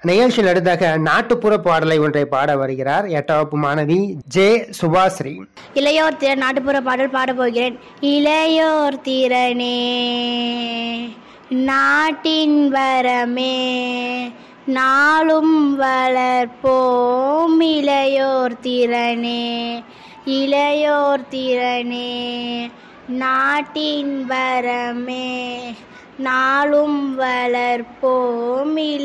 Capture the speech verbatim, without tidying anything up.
நிகழ்ச்சியில் அடுத்தாக நாட்டுப்புற பாடலை ஒன்றை பாட வருகிறார் எட்டாம் வகுப்பு மாணவி ஜே சுபாஸ்ரீ. இளையோர் திறன் நாட்டுப்புற பாடல் பாட போகிறேன். இளையோர் திறனே நாட்டின் வரமே நாளும் வளர்ப்போம். இளையோர் திறனே இளையோர் திறனே நாட்டின் வரமே நாளும் வளர்ப்போம்.